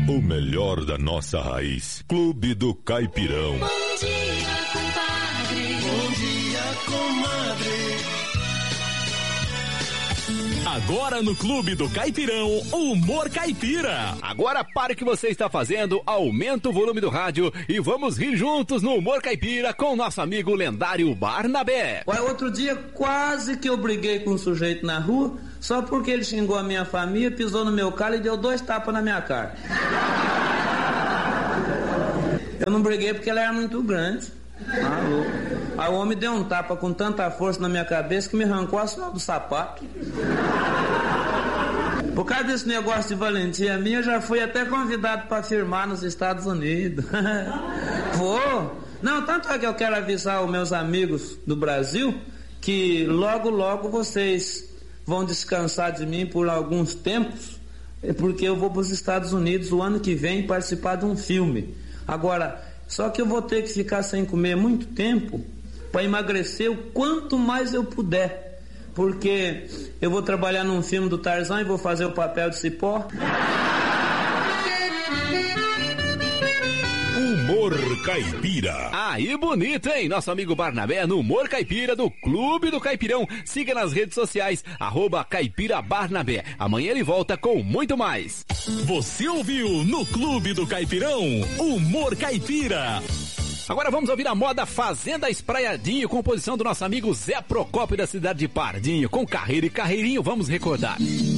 O melhor da nossa raiz. Clube do Caipirão. Bom dia, compadre. Bom dia, comadre. Agora no Clube do Caipirão, Humor Caipira. Agora pare o que você está fazendo, aumenta o volume do rádio e vamos rir juntos no Humor Caipira com o nosso amigo lendário Barnabé. Ué, outro dia quase que eu briguei com um sujeito na rua, só porque ele xingou a minha família, pisou no meu carro e deu 2 tapas na minha cara. Eu não briguei porque ela era muito grande. Aí o homem deu um tapa com tanta força na minha cabeça que me arrancou a sola do sapato. Por causa desse negócio de valentia minha, eu já fui até convidado para firmar nos Estados Unidos. Vou. Não, tanto é que eu quero avisar os meus amigos do Brasil que logo, logo vocês vão descansar de mim por alguns tempos, porque eu vou para os Estados Unidos o ano que vem participar de um filme. Agora, só que eu vou ter que ficar sem comer muito tempo para emagrecer o quanto mais eu puder, porque eu vou trabalhar num filme do Tarzan e vou fazer o papel de cipó. Humor Caipira. Aí bonito, hein? Nosso amigo Barnabé no Humor Caipira do Clube do Caipirão. Siga nas redes sociais, @CaipiraBarnabé. Amanhã ele volta com muito mais. Você ouviu no Clube do Caipirão, Humor Caipira. Agora vamos ouvir a moda Fazenda Espraiadinho, composição do nosso amigo Zé Procópio da cidade de Pardinho. Com Carreira e Carreirinho, vamos recordar.